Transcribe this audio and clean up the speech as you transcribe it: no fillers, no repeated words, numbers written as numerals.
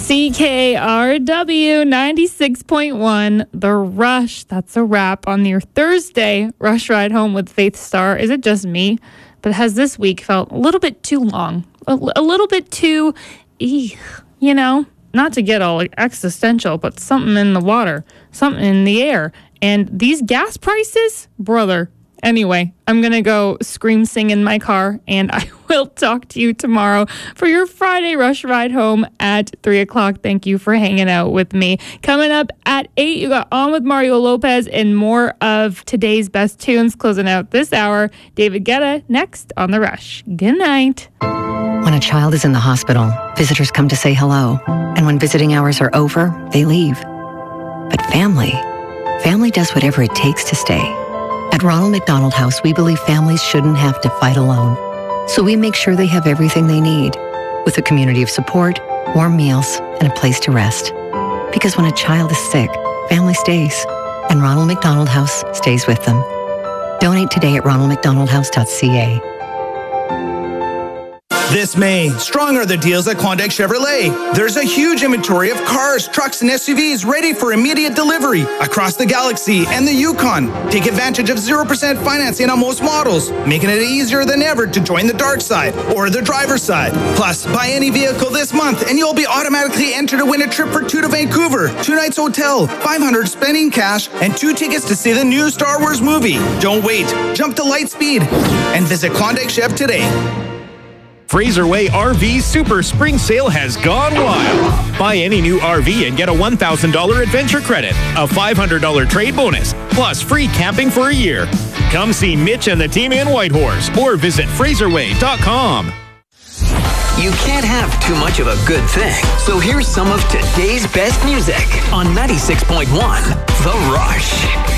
CKRW 96.1, The Rush. That's a wrap on your Thursday Rush Ride Home with Faith Star. Is it just me? But has this week felt a little bit too long? A little bit too, not to get all existential, but something in the water, something in the air. And these gas prices, brother. Anyway, I'm going to go scream sing in my car, and I will talk to you tomorrow for your Friday Rush Ride Home at 3 o'clock. Thank you for hanging out with me. Coming up at 8, you got On with Mario Lopez and more of today's best tunes. Closing out this hour, David Guetta next on The Rush. Good night. When a child is in the hospital, visitors come to say hello. And when visiting hours are over, they leave. But family does whatever it takes to stay. At Ronald McDonald House, we believe families shouldn't have to fight alone. So we make sure they have everything they need, with a community of support, warm meals, and a place to rest. Because when a child is sick, family stays, and Ronald McDonald House stays with them. Donate today at ronaldmcdonaldhouse.ca. This May, strong are the deals at Klondike Chevrolet. There's a huge inventory of cars, trucks, and SUVs ready for immediate delivery across the Galaxy and the Yukon. Take advantage of 0% financing on most models, making it easier than ever to join the dark side or the driver's side. Plus, buy any vehicle this month and you'll be automatically entered to win a trip for 2 to Vancouver, 2 nights hotel, $500 spending cash, and 2 tickets to see the new Star Wars movie. Don't wait. Jump to Lightspeed and visit Klondike Chev today. Fraser Way RV Super Spring Sale has gone wild. Buy any new RV and get a $1,000 adventure credit, a $500 trade bonus, plus free camping for a year. Come see Mitch and the team in Whitehorse or visit FraserWay.com. You can't have too much of a good thing. So here's some of today's best music on 96.1 The Rush.